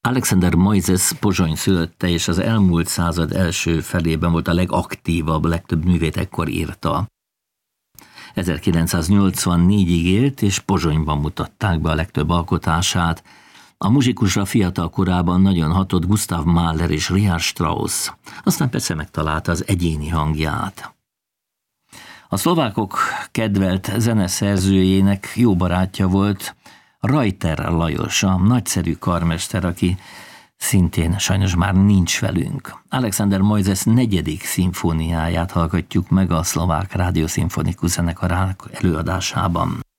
Alexander Moises Pozsony szülötte, és az elmúlt század első felében volt a legaktívabb, legtöbb művét ekkor írta. 1984-ig élt, és Pozsonyban mutatták be a legtöbb alkotását. A muzsikusra fiatal korában nagyon hatott Gustav Mahler és Richard Strauss, aztán persze megtalálta az egyéni hangját. A szlovákok kedvelt zeneszerzőjének jó barátja volt Reuter Lajos, a nagyszerű karmester, aki szintén sajnos már nincs velünk. Alexander Moises 4. szimfóniáját hallgatjuk meg a Szlovák Rádió Szimfonikus Zenekar előadásában.